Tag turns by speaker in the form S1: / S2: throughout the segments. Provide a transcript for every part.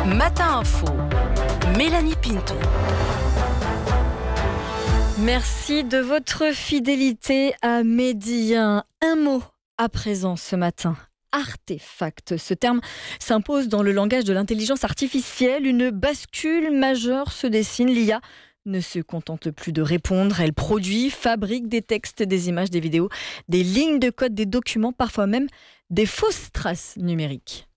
S1: Matin Info, Mélanie Pinto.
S2: Merci de votre fidélité à Médien. Un mot à présent ce matin. Artefact. Ce terme s'impose dans le langage de l'intelligence artificielle. Une bascule majeure se dessine. L'IA ne se contente plus de répondre. Elle produit, fabrique des textes, des images, des vidéos, des lignes de code, des documents, parfois même des fausses traces numériques.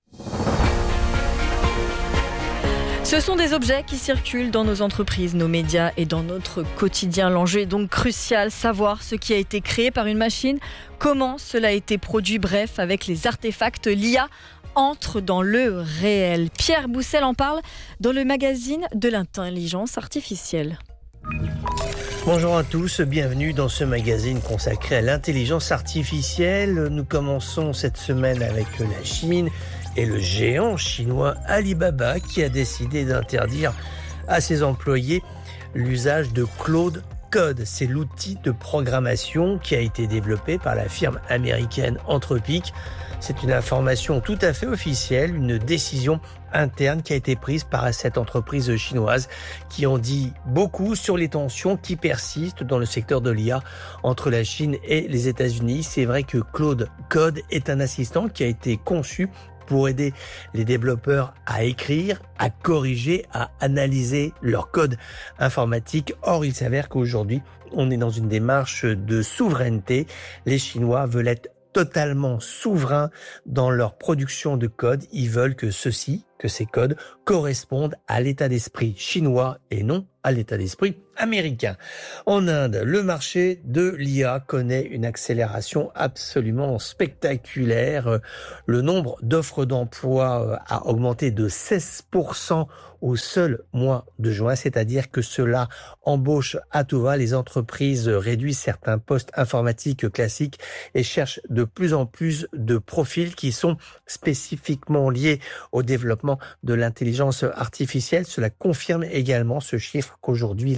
S2: Ce sont des objets qui circulent dans nos entreprises, nos médias et dans notre quotidien. L'enjeu est donc crucial, savoir ce qui a été créé par une machine, comment cela a été produit. Bref, avec les artefacts, l'IA entre dans le réel. Pierre Boussel en parle dans le magazine de l'intelligence artificielle.
S3: Bonjour à tous, bienvenue dans ce magazine consacré à l'intelligence artificielle. Nous commençons cette semaine avec la Chine et le géant chinois Alibaba qui a décidé d'interdire à ses employés l'usage de Claude Code. C'est l'outil de programmation qui a été développé par la firme américaine Anthropic. C'est une information tout à fait officielle, une décision interne qui a été prise par cette entreprise chinoise qui en dit beaucoup sur les tensions qui persistent dans le secteur de l'IA entre la Chine et les États-Unis. C'est vrai que Claude Code est un assistant qui a été conçu pour aider les développeurs à écrire, à corriger, à analyser leur code informatique. Or, il s'avère qu'aujourd'hui, on est dans une démarche de souveraineté. Les Chinois veulent être totalement souverains dans leur production de code. Ils veulent que ces codes correspondent à l'état d'esprit chinois et non à l'état d'esprit américain. En Inde, le marché de l'IA connaît une accélération absolument spectaculaire. Le nombre d'offres d'emploi a augmenté de 16% au seul mois de juin, c'est-à-dire que cela embauche à tout va. Les entreprises réduisent certains postes informatiques classiques et cherchent de plus en plus de profils qui sont spécifiquement liés au développement de l'intelligence artificielle. Cela confirme également ce chiffre qu'aujourd'hui